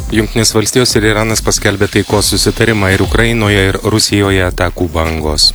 Jungtinės valstijos ir Iranas paskelbė taikos susitarimą ir Ukrainoje, ir Rusijoje atakų bangos.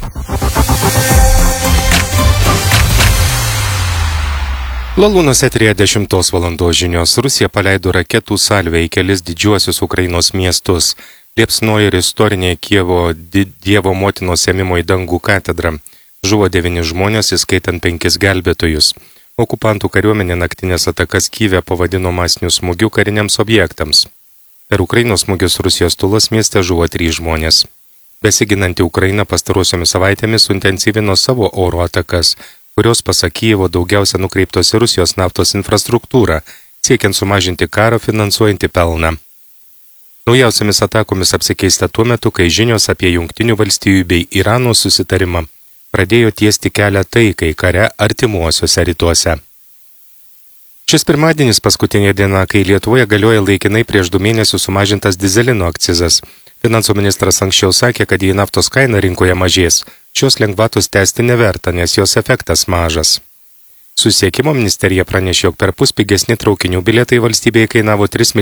Lalūnos eteryje 10 valandos žinios. Rusija paleido raketų salvę į kelis didžiuosius Ukrainos miestus. Liepsnojo ir istorinė Kievo Dievo motinos ėmimo į dangų katedra. Žuvo 9 žmonės, įskaitant 5 gelbėtojus. Okupantų kariuomenė naktinės atakas Kyve pavadino masiniu smūgiu kariniams objektams. Per Ukrainos smūgius Rusijos Tulos mieste žuvo 3 žmonės. Besiginanti Ukraina pastarosiomis savaitėmis suintensyvino savo oro atakas, kurios pasak Kijevo daugiausia nukreiptos į Rusijos naftos infrastruktūrą, siekiant sumažinti karą finansuojantį pelną. Naujausiamis atakomis apsikeista tuo metu, kai žinios apie Jungtinių valstijų bei Irano susitarimą pradėjo tiesti kelią taikai kare artimuosiuose rytuose. Šis pirmadienis paskutinė diena, kai Lietuvoje galioja laikinai prieš 2 mėnesius sumažintas dizelino akcizas. Finansų ministras anksčiau sakė, kad jei naftos kaina rinkoje mažės, šios lengvatos tęsti neverta, nes jos efektas mažas. Susisiekimo ministerija pranešė, jog perpus pigesni traukinių bilietai valstybėje kainavo 3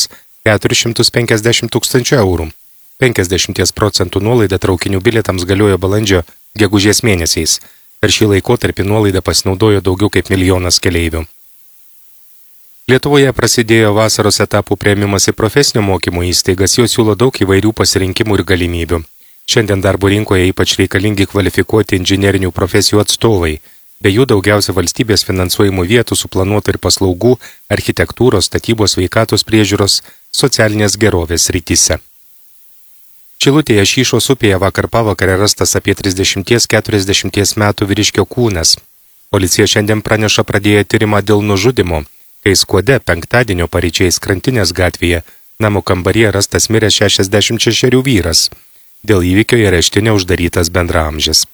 450 000 eurų. 50% nuolaida traukinių bilietams galiojo balandžio gegužės mėnesiais. Per šį laikotarpį nuolaida pasinaudojo daugiau kaip 1 milijonas keleivių. Lietuvoje prasidėjo vasaros etapų priėmimas į profesinio mokymo įstaigas, jos siūlo daug įvairių pasirinkimų ir galimybių. Šiandien darbo rinkoje ypač reikalingi kvalifikuoti inžinerinių profesijų atstovai, be jų daugiausia valstybės finansuojamų vietų suplanuota ir paslaugų, architektūros, statybos, sveikatos priežiūros, socialinės gerovės srityse. Šilutėje Šyšos upėje vakar pavakarę rastas apie 30-40 metų vyriškio kūnas. Policija šiandien praneša pradėję tyrimą dėl nužudimo, kai Skuode penktadienio paryčiais Krantinės gatvėje namo kambaryje rastas miręs 66 vyras. Dėl įvykio į areštinę uždarytas bendraamžis.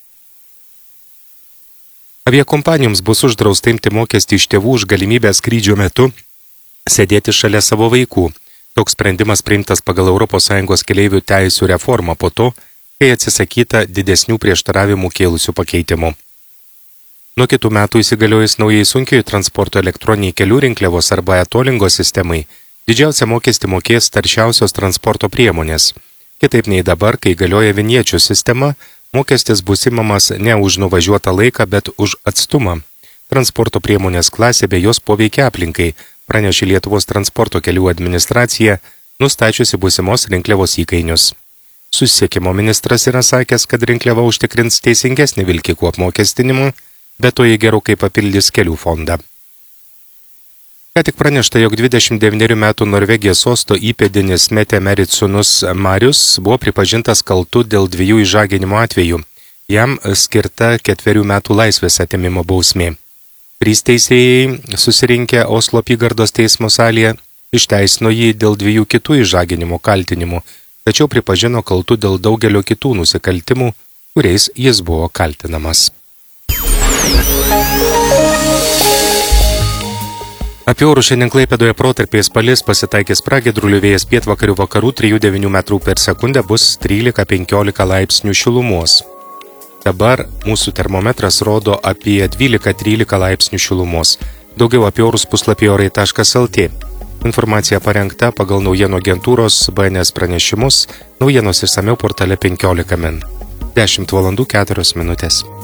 Aviakompanijoms bus uždrausta imti mokestį iš tėvų už galimybę skrydžio metu sėdėti šalia savo vaikų. Toks sprendimas priimtas pagal ES keleivių teisių reformą po to, kai atsisakyta didesnių prieštaravimų kėlusių pakeitimų. Nuo kitų metų įsigaliojus naujai sunkiojo transporto elektroniniai kelių rinkliavos arba etolingo sistemai, didžiausią mokestį mokės taršiausios transporto priemonės. Kitaip nei dabar, kai galioja viniečių sistema, mokestis bus imamas ne už nuvažiuotą laiką, bet už atstumą. Transporto priemonės klasė bei jos poveikia aplinkai, pranešė Lietuvos transporto kelių administracija, nustačiusi būsimos rinkliavos įkainius. Susisiekimo ministras yra sakęs, kad rinkliava užtikrins teisingesnį vilkikų apmokestinimą, bet to jie gerokai papildys kelių fondą. Ką tik pranešta, jog 29 metų Norvegijos sosto įpėdinis Mette Marit sūnus Marius buvo pripažintas kaltu dėl 2 išžaginimo atvejų. Jam skirta 4 metų laisvės atėmimo bausmė. 3 teisėjai susirinkę Oslo apygardos teismo salėje išteisino jį dėl 2 kitų išžaginimo kaltinimų, tačiau pripažino kaltu dėl daugelio kitų nusikaltimų, kuriais jis buvo kaltinamas. Apie orus šiandien Klaipėdoje protarpiais palis, pasitaikys pragiedrulių, vėjas pietvakarių vakarų 3–9 metrų per sekundę, bus 13–15 laipsnių šilumos. Dabar mūsų termometras rodo apie 12–13 laipsnių šilumos. Daugiau apie orus puslapyje orai.lt. Informacija parengta pagal naujienų agentūros BNS pranešimus, naujienos išsamiau portale 15 min. 10 valandų 4 minutės.